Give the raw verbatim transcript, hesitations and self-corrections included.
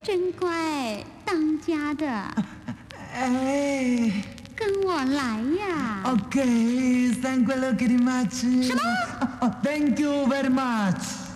真乖，当家的。 哎， 跟我来呀。 OK，三块六给你妈吃。 什么？ 哦 ，Thank you very much。